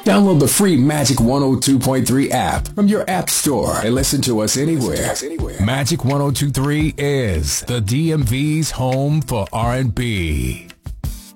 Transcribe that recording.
Download the free Magic 102.3 app from your app store and listen to us anywhere. Magic 102.3 is the DMV's home for R&B.